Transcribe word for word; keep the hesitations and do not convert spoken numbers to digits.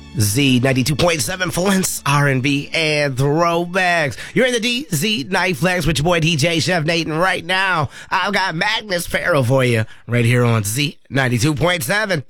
Z ninety-two point seven Flint's R and B and throwbacks. You're in the D Z Night Flex with your boy D J Chef Nate, and right now I've got Magnus Farrell for you right here on Z ninety-two point seven.